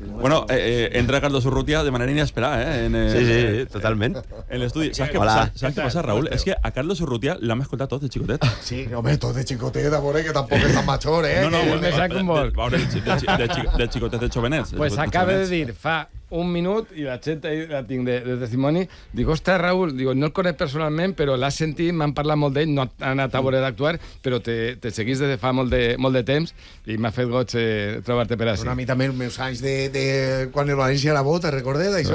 Bueno, entra Carlos Urrutia de manera inesperada, Sí, totalment. En l'estudi. Saps què passa, Raül? És que a Carlos Urrutia l'hem escoltat tots de xicotet. Sí, home, tot de xicotet, a veure, que tampoc és tan major, No, de de xicotet de jovenets. Pues acaba de dir fa un minut, i la gent la tinc de testimoni, dic, ostres, Raül, digo, no el conec personalment, però l'has sentit, m'han parlat molt d'ell, no han anat a veure d'actuar, però te seguís des de fa molt de temps i m'ha fet goig trobar-te per així. A mi també els meus anys de quan el València era bo, te recordeu d'això,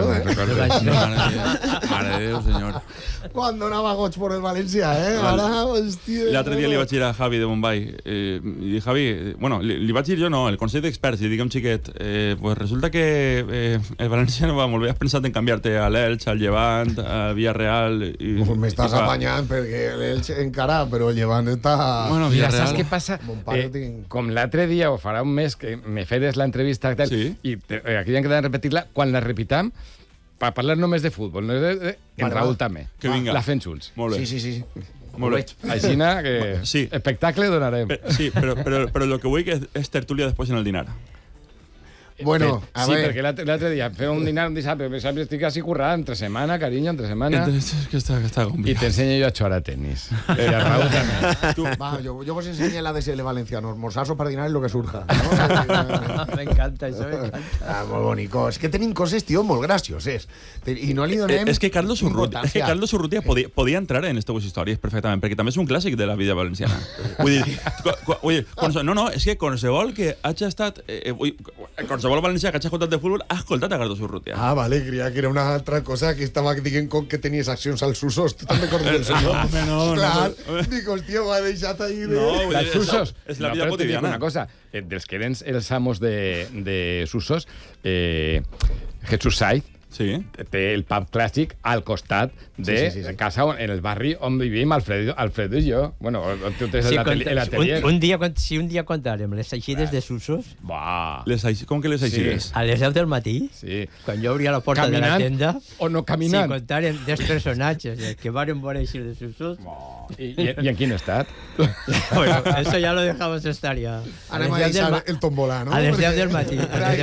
Mare de Déu, senyor. Quan donava goig per el València, Ara, hòstia... L'altre dia li vaig dir a Javi de Mumbai, i dic, Javi, bueno, li vaig dir jo no, el Consell d'Experts, i dic un xiquet, pues resulta que el València no va molt bé, has pensat en canviar-te a l'Elx, al Llevant, a Villarreal... M'estàs apanyant perquè l'Elx encara, però el Llevant està... Bueno, mira, saps què passa? Com l'altre dia, o farà un mes, que me feres l'entrevista i aquí hem quedat en repetir-la, quan la repitam, per parlar només de futbol, en Raül també. Que vinga. La fem junts. Molt bé. Sí. Molt bé. Aixina, que espectacle donarem. Sí, però el que vull que és tertúlia després en el dinar. Bueno, a ver... Sí, perquè l'altre dia fem un dinar un dissabte, però estic així currant, entre setmana, carinyo, entre setmana... Que està complicat. I t'ensenyo jo a jugar a tenis. I a Raúl també. Va, yo vos enseñé la DSL valenciano, morsazo para dinar es lo que surja. M'encanta, això m'encanta. Molt bonico. És que tenim coses, tio, molt gracioses. I no li donem... És que Carlos Urrutia podia entrar en aquestes històries perfectament, perquè també és un clàssic de la vida valenciana. Vull dir, no, és que qualsevol que hagi estat... Qualsevol valencià que hagi escoltat de futbol ha escoltat a Carlos Urrutia. Ah, vale, creia que era una altra cosa que estava dient com que tenies accions als Usos. Tu te'n recordes del senyor? No. Clar, dic, hòstia, ho ha deixat ahí de... No, els Usos. És la vida quotidiana. Una cosa, dels que eren els amos de Usos, Jesús Saiz, té el pub clàssic al costat de casa, en el barri on vivim Alfredo i jo. Bueno, tu tens l'atelier. Un dia contarem les eixides de Susos. Com que les eixides? A les 10 del matí, quan jo obria la porta de la tenda... O no caminant? Sí, contarem dels personatges que varen veure eixir de Susos. I en quin estat? Bueno, eso ya lo dejamos estar ya. Anem a deixar el tombolà, no? A les 10 del matí.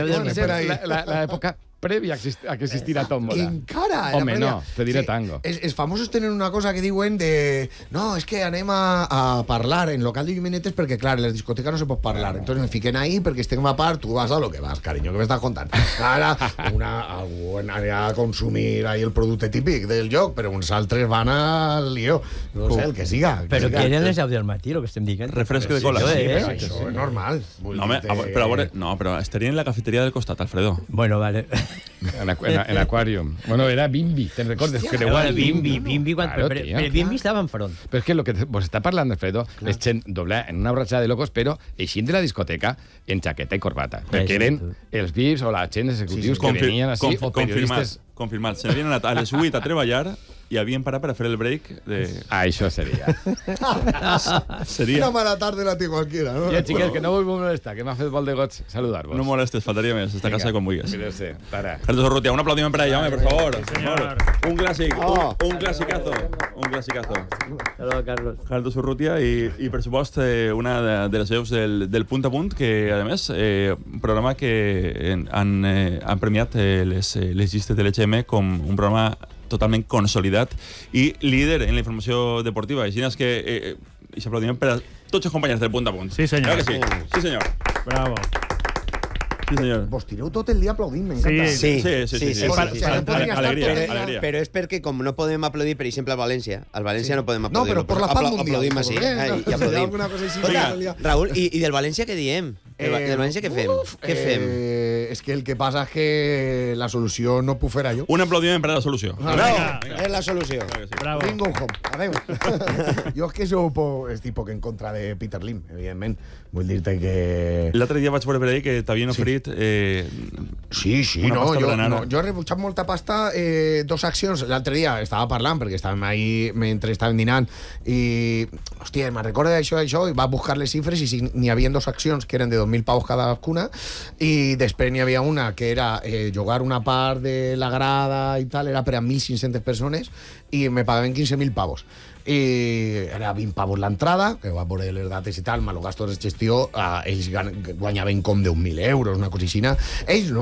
L'època prèvia a que existira tómbola. Encara. Home, no, te diré tango. Els famosos tenen una cosa que diuen de... No, és que anem a parlar en local de llumenetes perquè, clar, en les discoteques no se pot parlar. Entonces me fiquen ahí perquè estem a part, tu vas a lo que vas, cariño, que m'estàs contant. Ara, algú anirà a consumir ahí el producte típic del lloc, però uns altres van al lío. No sé, el que siga. Però que eren les 10 del matí, el que estem dient. Refresco de cola. Sí, però això és normal. No, però estaria en la cafeteria del costat, Alfredo. Bueno, vale. En Aquarium. Bueno, era Bimbi, te'n recordes? Era Bimbi, però Bimbi estava enfront. Però és que el que vos està parlant, Alfredo, és gent doble en una borratxada de locos, però eixint de la discoteca en jaqueta i corbata. Perquè eren els VIPs o la gent executius que venien així, o periodistes... Confirmat. Se n'havien anat a les 8 a treballar i havien parat per a fer el break de... Això seria. Una mala tarde la té qualquiera, no? Ja, xiquets, que no vull molestar, que m'ha fet molt de goig saludar-vos. No molestes, faltaria més. Està a casa com vulguis. Para. Carlos Urrutia, un aplaudiment per ella, home, per favor. Un clàssic, un classicazo. Un classicazo. Hola, Carlos. Carlos Urrutia i per supost, una de les veus del Punt a Punt, que, a més, un programa que han premiat les llistes de l'EGM com un programa totalment consolidat i líder en la informació deportiva. Així és que aquest aplaudiment per a tots els companys del Punt a Punt. Sí, senyor. Sí, senyor. Bravo. Sí, senyor. Vos tireu tot el dia aplaudint, m'encanta. Sí. Alegria. Però és perquè com no podem aplaudir, per exemple, a València, al València no podem aplaudir. No, però per la paz mundial. Aplaudim així. I aplaudim. Raül, i del València què diem? Del València què fem? Què fem? És que el que passa és que la solució no puc fer jo. Un aplaudiment per a la solució. És la solució. Bravo. Bingo home. Adéu. Jo és que estic poc en contra de Peter Lim, evidentment. Vull dir-te que... L'altre dia vaig veure per ahí que t'havien oferit... Sí, jo he rebutjat molta pasta, 2 accions. L'altre dia estava parlant, perquè estàvem ahí mentre estàvem dinant, i, hòstia, me'n recordo d'això, i va buscar les xifres, i n'hi havia 2 accions que eren de 2.000 pavos cadascuna, i després n'hi havia una que era jugar una part de la grada i tal, era per a 1.500 persones, i me pagaven 15.000 pavos. I era 20 pavos l'entrada, que va veure les dates i tal, malo gastos de gestió, ells guanyaven com 10.000 euros, una cosicina. Ells no,